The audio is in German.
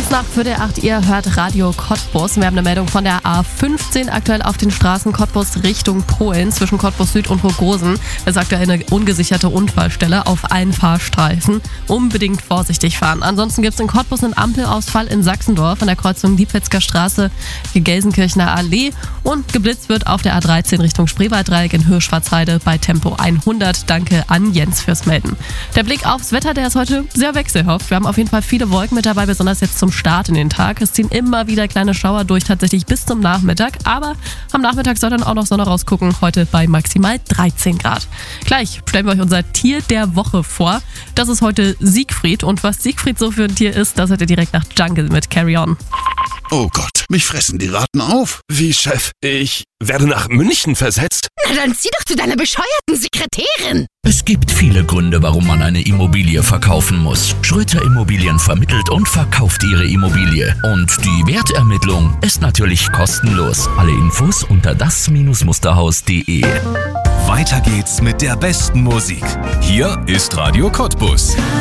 Kurz nach Viertel 8, ihr hört Radio Cottbus. Wir haben eine Meldung von der A15 aktuell auf den Straßen Cottbus Richtung Polen zwischen Cottbus Süd und Hochrosen. Es ist aktuell eine ungesicherte Unfallstelle auf allen Fahrstreifen. Unbedingt vorsichtig fahren. Ansonsten gibt es in Cottbus einen Ampelausfall in Sachsendorf an der Kreuzung Diepwetzger Straße, die Gelsenkirchener Allee, und geblitzt wird auf der A13 Richtung Spreewalddreieck in Hirschschwarzheide bei Tempo 100. Danke an Jens fürs Melden. Der Blick aufs Wetter, der ist heute sehr wechselhaft. Wir haben auf jeden Fall viele Wolken mit dabei, besonders jetzt zum Start in den Tag. Es ziehen immer wieder kleine Schauer durch, tatsächlich bis zum Nachmittag. Aber am Nachmittag soll dann auch noch Sonne rausgucken, heute bei maximal 13 Grad. Gleich stellen wir euch unser Tier der Woche vor. Das ist heute Siegfried. Und was Siegfried so für ein Tier ist, das hört ihr direkt nach Jungle mit Carry On. Oh Gott, mich fressen die Ratten auf. Wie, Chef? Ich werde nach München versetzt? Na dann zieh doch zu deiner bescheuerten Sekretärin. Es gibt viele Gründe, warum man eine Immobilie verkaufen muss. Schröter Immobilien vermittelt und verkauft ihre Immobilie. Und die Wertermittlung ist natürlich kostenlos. Alle Infos unter das-musterhaus.de. Weiter geht's mit der besten Musik. Hier ist Radio Cottbus.